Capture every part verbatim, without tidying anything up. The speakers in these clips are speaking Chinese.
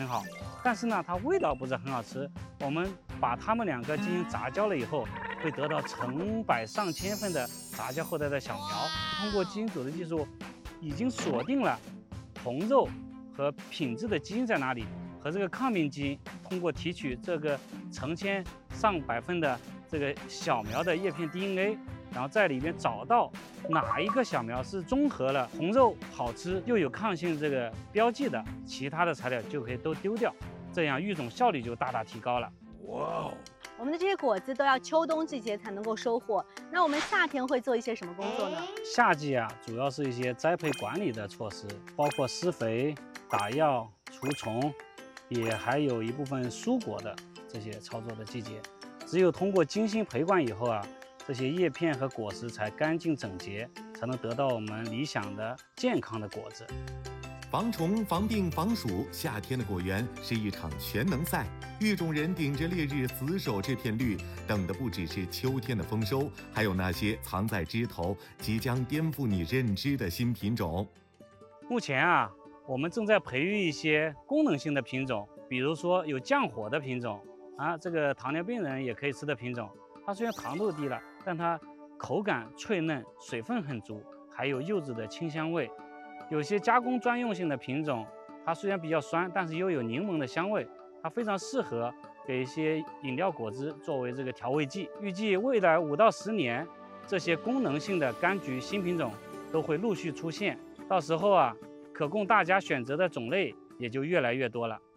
好，但是呢，它味道不是很好吃。我们把它们两个进行杂交了以后，会得到成百上千份的杂交后代的小苗。通过基因组的技术，已经锁定了红肉和品质的基因在哪里，和这个抗病基因通过提取这个成千上百份的这个小苗的叶片 D N A， 然后在里面找到哪一个小苗是综合了红肉好吃又有抗性这个标记的，其他的材料就可以都丢掉，这样育种效率就大大提高了。 哇哦！ 我们的这些果子都要秋冬季节才能够收获，那我们夏天会做一些什么工作呢？ 夏季啊，主要是一些栽培管理的措施，包括施肥、打药、除虫，也还有一部分蔬果的这些操作的季节。只有通过精心陪管以后啊，这些叶片和果实才干净整洁，才能得到我们理想的健康的果子。 防虫、防病、防暑，夏天的果园是一场全能赛。育种人顶着烈日死守这片绿，等的不只是秋天的丰收，还有那些藏在枝头、即将颠覆你认知的新品种。 目前啊，我们正在培育一些功能性的品种，比如说有降火的品种啊，这个糖尿病人也可以吃的品种。它虽然糖度低了，但它口感脆嫩，水分很足，还有柚子的清香味。有些加工专用性的品种，它虽然比较酸，但是又有柠檬的香味，它非常适合给一些饮料果汁作为这个调味剂。预计未来五到十年，这些功能性的柑橘新品种都会陆续出现，到时候啊，可供大家选择的种类也就越来越多了。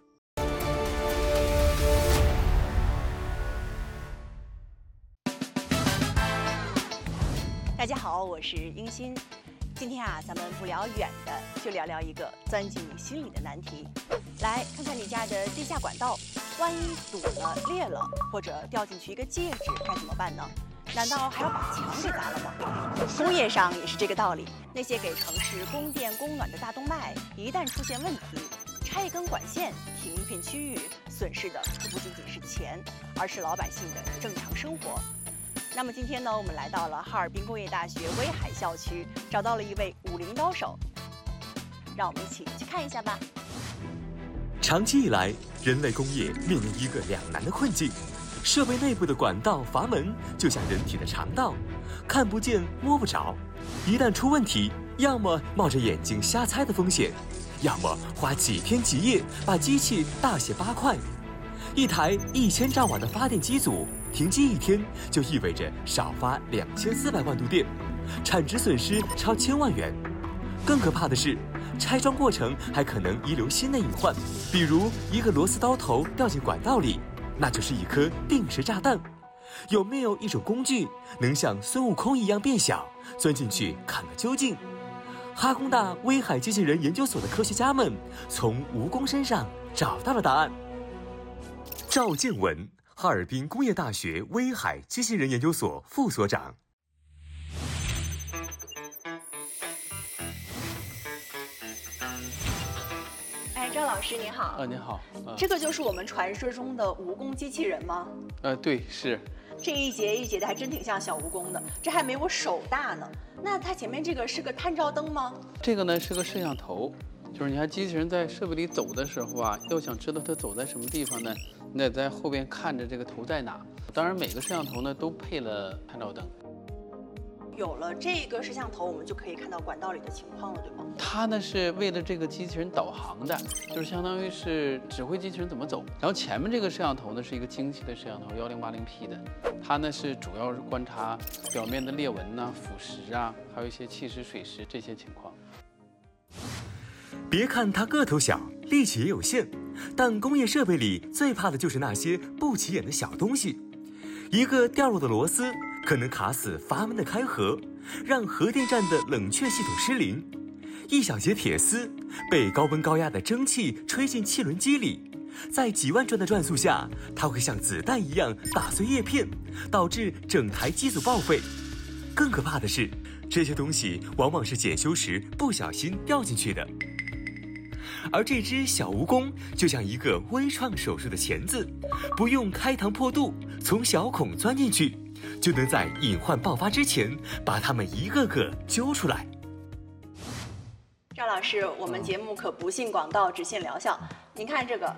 大家好，我是英欣。今天啊，咱们不聊远的，就聊聊一个钻进你心里的难题。来看看你家的地下管道，万一堵了、裂了，或者掉进去一个戒指，该怎么办呢？难道还要把墙给砸了吗？工业上也是这个道理。那些给城市供电供暖的大动脉，一旦出现问题，拆一根管线，停一片区域，损失的可不仅仅是钱，而是老百姓的正常生活。那么今天呢，我们来到了哈尔滨工业大学威海校区，找到了一位武林高手，让我们一起去看一下吧。 长期以来，人类工业面临一个两难的困境：设备内部的管道阀门就像人体的肠道，看不见摸不着，一旦出问题，要么冒着眼睛瞎猜的风险，要么花几天几夜把机器大卸八块。一台一千兆瓦的发电机组停机一天，就意味着少发两千四百万度电，产值损失超千万元。更可怕的是，拆装过程还可能遗留新的隐患，比如一个螺丝刀头掉进管道里，那就是一颗定时炸弹。有没有一种工具能像孙悟空一样变小，钻进去看个究竟？哈工大威海机器人研究所的科学家们从蜈蚣身上找到了答案。赵建文，哈尔滨工业大学威海机器人研究所副所长。 哎，赵老师您好。 呃，您好。呃、 这个就是我们传说中的蜈蚣机器人吗？ 呃，对，是。 这一节一节的还真挺像小蜈蚣的，这还没我手大呢。那它前面这个是个探照灯吗？ 这个呢是个摄像头，就是你看机器人在设备里走的时候啊，要想知道它走在什么地方呢，你得在后边看着这个头在哪。当然，每个摄像头呢都配了探照灯。 有了这个摄像头，我们就可以看到管道里的情况了，对吗？ 它呢是为了这个机器人导航的，就是相当于是指挥机器人怎么走。然后前面这个摄像头呢是一个精细的摄像头，幺零八零 P 的，它呢是主要是观察表面的裂纹呐、腐蚀啊，还有一些气蚀、水蚀这些情况。 别看它个头小，力气也有限，但工业设备里最怕的就是那些不起眼的小东西。一个掉落的螺丝可能卡死阀门的开合，让核电站的冷却系统失灵；一小节铁丝被高温高压的蒸汽吹进汽轮机里，在几万转的转速下，它会像子弹一样打碎叶片，导致整台机组报废。更可怕的是，这些东西往往是检修时不小心掉进去的。而这只小蜈蚣就像一个微创手术的钳子，不用开膛破肚，从小孔钻进去，就能在隐患爆发之前把它们一个个揪出来。 赵老师，我们节目可不信广告，只信疗效。您看这个，